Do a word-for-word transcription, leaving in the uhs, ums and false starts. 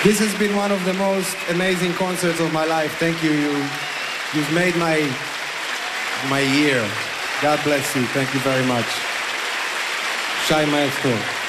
This has been one of the most amazing concerts of my life. Thank you. you you've made my, my year. God bless you. Thank you very much. Shai Maestro.